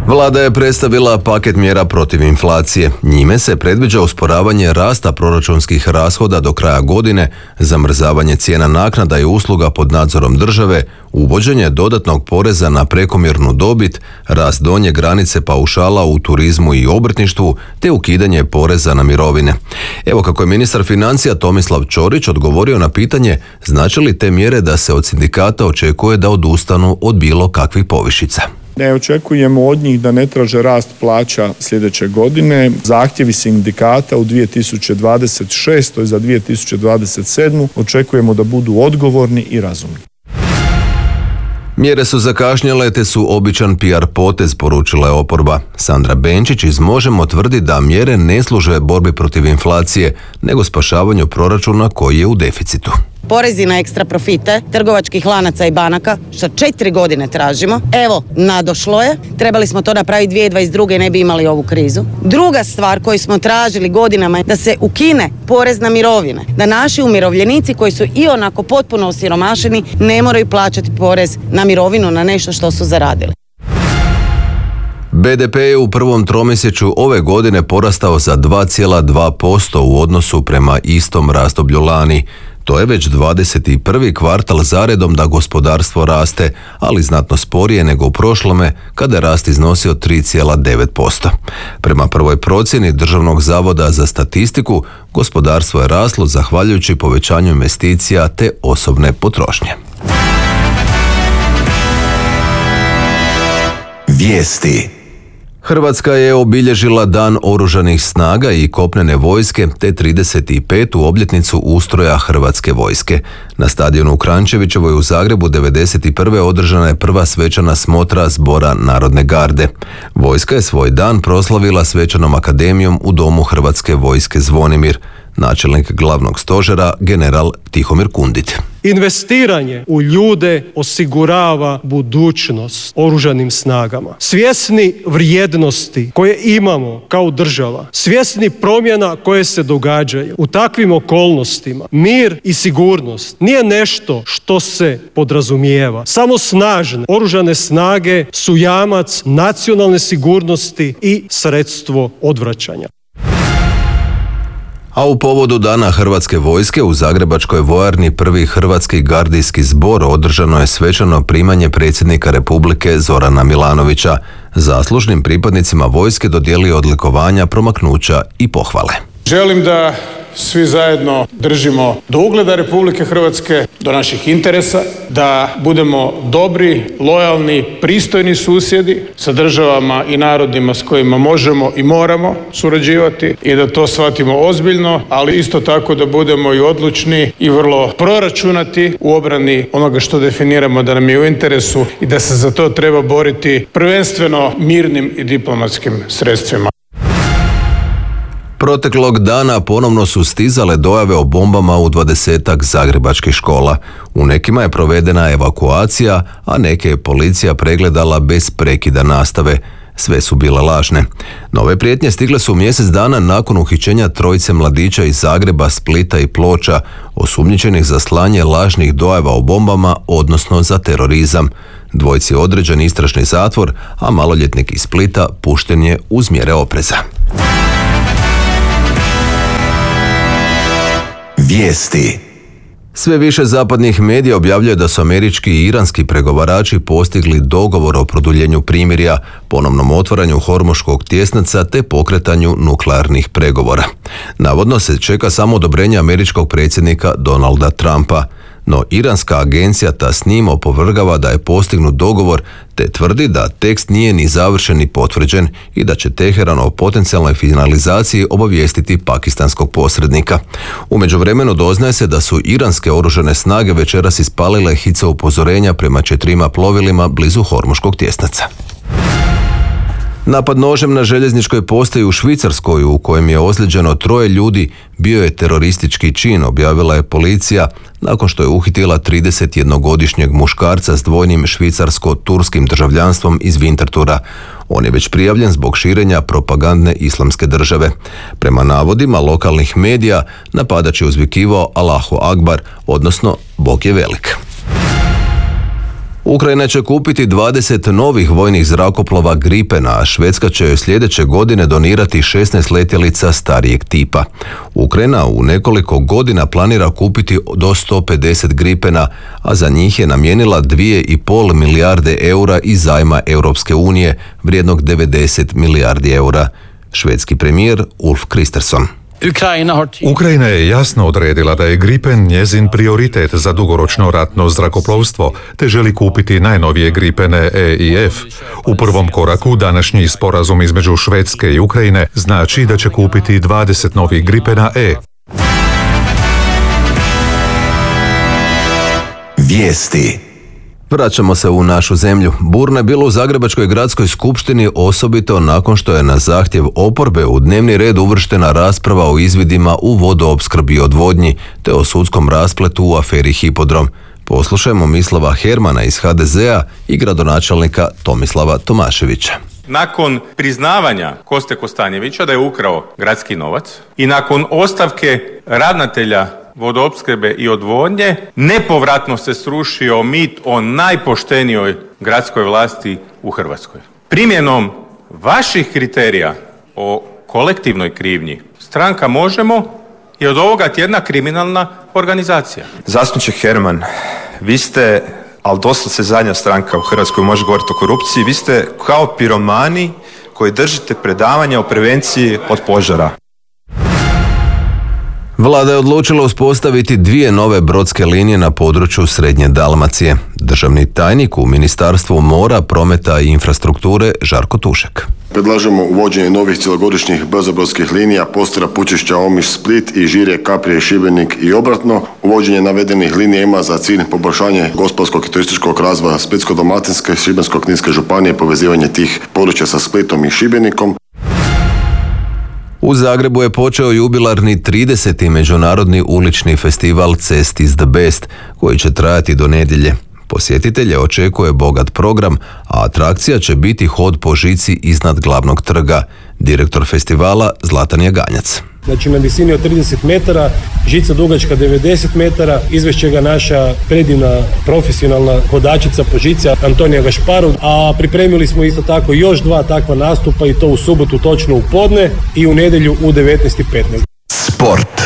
Vlada je predstavila paket mjera protiv inflacije. Njime se predviđa usporavanje rasta proračunskih rashoda do kraja godine, zamrzavanje cijena naknada i usluga pod nadzorom države, uvođenje dodatnog poreza na prekomjernu dobit, rast donje granice paušala u turizmu i obrtništvu, te ukidanje poreza na mirovine. Evo kako je ministar financija Tomislav Ćorić odgovorio na pitanje znači li te mjere da se od sindikata očekuje da odustanu od bilo kakvih povišica. Ne očekujemo od njih da ne traže rast plaća sljedeće godine. Zahtjevi sindikata u 2026. za 2027. očekujemo da budu odgovorni i razumni. Mjere su zakašnjele te su običan PR potez, poručila je oporba. Sandra Benčić iz Možemo tvrdi da mjere ne služe borbi protiv inflacije, nego spašavanju proračuna koji je u deficitu. Porezi na ekstra profite trgovačkih lanaca i banaka, što 4 godine tražimo. Evo, nadošlo je. Trebali smo to napraviti 2022. i ne bi imali ovu krizu. Druga stvar koju smo tražili godinama je da se ukine porez na mirovine. Da naši umirovljenici koji su i onako potpuno osiromašeni ne moraju plaćati porez na mirovinu na nešto što su zaradili. BDP je u prvom tromjesečju ove godine porastao za 2,2% u odnosu prema istom razdoblju lani. To je već 21. kvartal zaredom da gospodarstvo raste, ali znatno sporije nego u prošlome kada je rast iznosio 3,9%. Prema prvoj procjeni Državnog zavoda za statistiku, gospodarstvo je raslo zahvaljujući povećanju investicija te osobne potrošnje. Vijesti. Hrvatska je obilježila Dan oružanih snaga i kopnene vojske te 35. obljetnicu ustroja Hrvatske vojske. Na stadionu u Kranjčevićevoj u Zagrebu 1991. održana je prva svečana smotra Zbora Narodne garde. Vojska je svoj dan proslavila svečanom akademijom u Domu Hrvatske vojske Zvonimir. Načelnik glavnog stožera, general Tihomir Kundit. Investiranje u ljude osigurava budućnost oružanim snagama. Svjesni vrijednosti koje imamo kao država, svjesni promjena koje se događaju u takvim okolnostima, mir i sigurnost nije nešto što se podrazumijeva. Samo snažne oružane snage su jamac nacionalne sigurnosti i sredstvo odvraćanja. A u povodu Dana Hrvatske vojske u Zagrebačkoj vojarni prvi Hrvatski gardijski zbor održano je svečano primanje predsjednika Republike Zorana Milanovića. Zaslužnim pripadnicima vojske dodijelio odlikovanja, promaknuća i pohvale. Želim da svi zajedno držimo do ugleda Republike Hrvatske, do naših interesa, da budemo dobri, lojalni, pristojni susjedi sa državama i narodima s kojima možemo i moramo surađivati i da to shvatimo ozbiljno, ali isto tako da budemo i odlučni i vrlo proračunati u obrani onoga što definiramo da nam je u interesu i da se za to treba boriti prvenstveno mirnim i diplomatskim sredstvima. Proteklog dana ponovno su stizale dojave o bombama u 20-ak zagrebačkih škola. U nekima je provedena evakuacija, a neke je policija pregledala bez prekida nastave. Sve su bile lažne. Nove prijetnje stigle su mjesec dana nakon uhićenja trojice mladića iz Zagreba, Splita i Ploča, osumnjičenih za slanje lažnih dojava o bombama, odnosno za terorizam. Dvojci je određen istražni zatvor, a maloljetnik iz Splita pušten je uz mjere opreza. Vijesti. Sve više zapadnih medija objavljuje da su američki i iranski pregovarači postigli dogovor o produljenju primirja, ponovnom otvaranju Hormuškog tjesnaca te pokretanju nuklearnih pregovora. Navodno se čeka samo odobrenje američkog predsjednika Donalda Trumpa, no iranska agencija Tasnim opovrgava da je postignut dogovor te tvrdi da tekst nije ni završen ni potvrđen i da će Teheran o potencijalnoj finalizaciji obavijestiti pakistanskog posrednika. U međuvremenu doznaje se da su iranske oružane snage večeras ispalile hice upozorenja prema 4 plovilima blizu Hormuškog tjesnaca. Napad nožem na željezničkoj postaji u Švicarskoj u kojem je ozlijeđeno 3 ljudi bio je teroristički čin, objavila je policija nakon što je uhitila 31-godišnjeg muškarca s dvojnim švicarsko-turskim državljanstvom iz Winterthura. On je već prijavljen zbog širenja propagandne islamske države. Prema navodima lokalnih medija, napadač je uzvikivao Allahu Akbar, odnosno Bog je velik. Ukrajina će kupiti 20 novih vojnih zrakoplova Gripena, a Švedska će joj sljedeće godine donirati 16 letjelica starijeg tipa. Ukrajina u nekoliko godina planira kupiti do 150 Gripena, a za njih je namijenila 2,5 milijarde eura iz zajma Europske unije, vrijednog 90 milijardi eura. Švedski premijer Ulf Kristersson. Ukrajina je jasno odredila da je Gripen njezin prioritet za dugoročno ratno zrakoplovstvo, te želi kupiti najnovije Gripene E i F. U prvom koraku današnji sporazum između Švedske i Ukrajine znači da će kupiti 20 novih Gripena E. Vijesti. Vraćamo se u našu zemlju. Burno je bilo u Zagrebačkoj gradskoj skupštini, osobito nakon što je na zahtjev oporbe u dnevni red uvrštena rasprava o izvidima u vodoopskrbi i odvodnji, te o sudskom raspletu u aferi Hipodrom. Poslušajmo Mislava Hermana iz HDZ-a i gradonačelnika Tomislava Tomaševića. Nakon priznavanja Koste Kostanjevića da je ukrao gradski novac i nakon ostavke ravnatelja vodoopskrbe i odvodnje, nepovratno se srušio mit o najpoštenijoj gradskoj vlasti u Hrvatskoj. Primjenom vaših kriterija o kolektivnoj krivnji, stranka Možemo je od ovoga tjedna kriminalna organizacija. Zastupniče Herman, vi ste, ali doslovce zadnja stranka u Hrvatskoj može govoriti o korupciji, vi ste kao piromani koji držite predavanja o prevenciji od požara. Vlada je odlučila uspostaviti 2 nove brodske linije na području Srednje Dalmacije. Državni tajnik u Ministarstvu mora, prometa i infrastrukture Žarko Tušek. Predlažemo uvođenje novih cjelogodišnjih brzobrodskih linija Postira, Pučišća, Omiš, Split i Žirje, Kaprije, Šibenik i obratno. Uvođenje navedenih linija ima za cilj poboljšanje gospodarskog i turističkog razvoja Splitsko-dalmatinske, Šibensko-kninske županije i povezivanje tih područja sa Splitom i Šibenikom. U Zagrebu je počeo jubilarni 30. međunarodni ulični festival Cest is the Best, koji će trajati do nedjelje. Posjetitelje očekuje bogat program, a atrakcija će biti hod po žici iznad glavnog trga. Direktor festivala Zlatan Jaganjac. Znači na visini od 30 metara, žica dugačka 90 metara, izvešće ga naša predivna profesionalna hodačica po žici Antonija Gašparu, a pripremili smo isto tako još 2 takva nastupa i to u subotu točno u podne i u nedjelju u 19:15. Sport.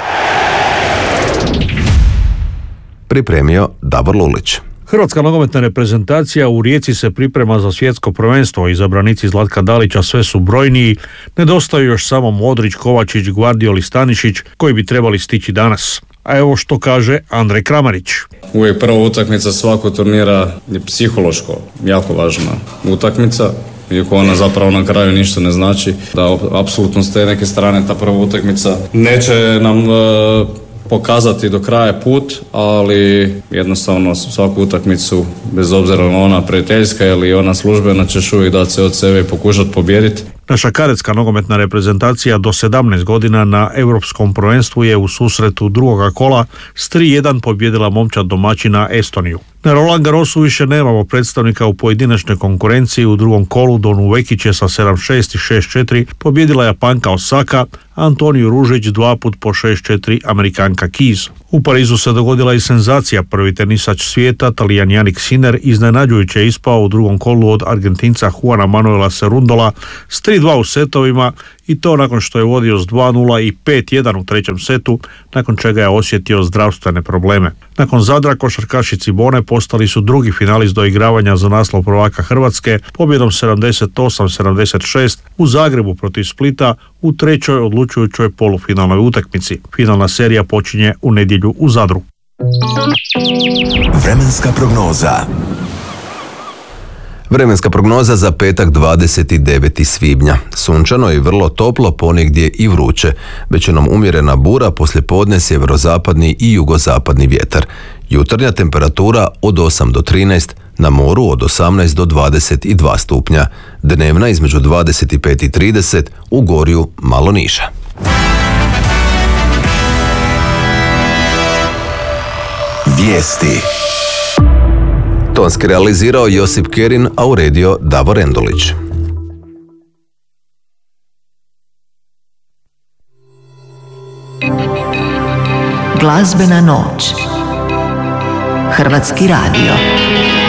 Pripremio Davor Lulić. Hrvatska nogometna reprezentacija u Rijeci se priprema za svjetsko prvenstvo. Izabranici Zlatka Dalića sve su brojniji, nedostaju još samo Modrić, Kovačić, Gvardiol i Stanišić koji bi trebali stići danas. A evo što kaže Andrej Kramarić. Uvijek prva utakmica svakog turnira je psihološko jako važna utakmica, iako ona zapravo na kraju ništa ne znači, da apsolutno s te neke strane ta prva utakmica neće nam pokazati do kraja put, ali jednostavno svaku utakmicu, bez obzira na ona prijateljska ili ona službena, ćeš uvijek dati se od sebe i pokušati pobijediti. Naša kadetska nogometna reprezentacija do 17 godina na Europskom prvenstvu je u susretu drugoga kola s 3:1 pobjedila momčad domaćina Estoniju. Na Roland Garrosu više nemamo predstavnika u pojedinačnoj konkurenciji. U drugom kolu Donu Vekić je sa 7-6 i 6-4 pobjedila Japanka Osaka, Antoniju Ružić 2 put po 6-4 Amerikanka Keys. U Parizu se dogodila i senzacija. Prvi tenisač svijeta, Talijan Jannik Sinner, iznenađujuće je ispao u drugom kolu od Argentinca Juana Manuela Cerundola s 3:2 u setovima i to nakon što je vodio s 2:0 i 5:1 u trećem setu, nakon čega je osjetio zdravstvene probleme. Nakon Zadra košarkaši Cibone postali su drugi finalist do igravanja za naslov prvaka Hrvatske pobjedom 78-76 u Zagrebu protiv Splita u trećoj odlučujućoj polufinalnoj utakmici. Finalna serija počinje u nedjelju u Zadru. Vremenska prognoza. Vremenska prognoza za petak 29. svibnja. Sunčano i vrlo toplo, ponegdje i vruće. Većinom umjerena bura, poslijepodne sjeverozapadni i jugozapadni vjetar. Jutarnja temperatura od 8 do 13, na moru od 18 do 22 stupnja. Dnevna između 25 i 30, u Gorju malo niža. Vijesti. Tonski realizirao Josip Kerin, a uredio Davor Endulić. Glazbena noć. Hrvatski radio.